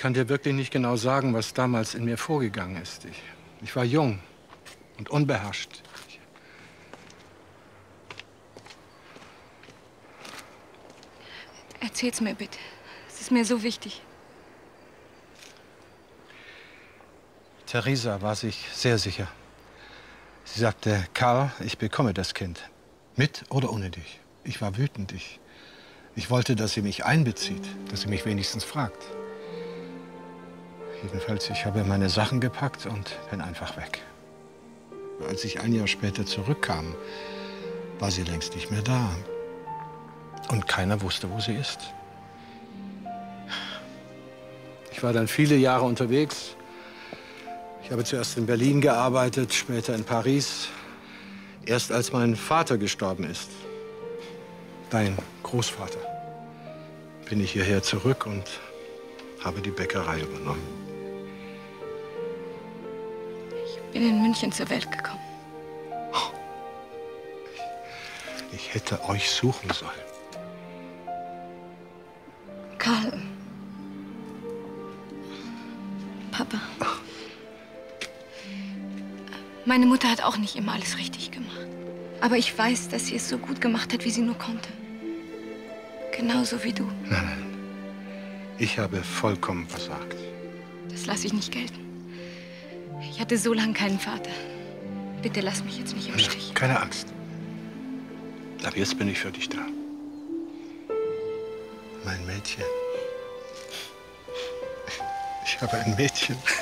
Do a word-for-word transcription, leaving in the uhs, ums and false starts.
kann dir wirklich nicht genau sagen, was damals in mir vorgegangen ist. Ich, ich war jung und unbeherrscht. Ich Erzähl's mir bitte. Es ist mir so wichtig. Theresa war sich sehr sicher. Sie sagte, Karl, ich bekomme das Kind. Mit oder ohne dich. Ich war wütend. Ich, ich wollte, dass sie mich einbezieht, dass sie mich wenigstens fragt. Jedenfalls, ich habe meine Sachen gepackt und bin einfach weg. Als ich ein Jahr später zurückkam, war sie längst nicht mehr da. Und keiner wusste, wo sie ist. Ich war dann viele Jahre unterwegs. Ich habe zuerst in Berlin gearbeitet, später in Paris. Erst als mein Vater gestorben ist, dein Großvater, bin ich hierher zurück und habe die Bäckerei übernommen. Ich bin in München zur Welt gekommen. Ich hätte euch suchen sollen. Karl. Papa. Meine Mutter hat auch nicht immer alles richtig gemacht. Aber ich weiß, dass sie es so gut gemacht hat, wie sie nur konnte. Genauso wie du. Nein, nein. Ich habe vollkommen versagt. Das lasse ich nicht gelten. Ich hatte so lange keinen Vater. Bitte lass mich jetzt nicht im Stich. Keine Angst. Ab jetzt bin ich für dich da. Mein Mädchen. Ich habe ein Mädchen.